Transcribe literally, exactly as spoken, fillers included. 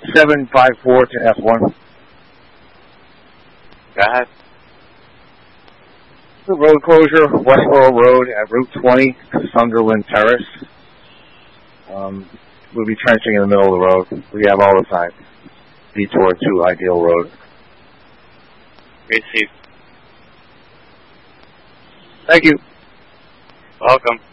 seven five four to F one. Go ahead. The road closure, Westboro Road at Route twenty to Sunderland Terrace. Um, we'll be trenching in the middle of the road. We have all the time. Detour to Ideal Road. Great, Steve. Thank you. Welcome.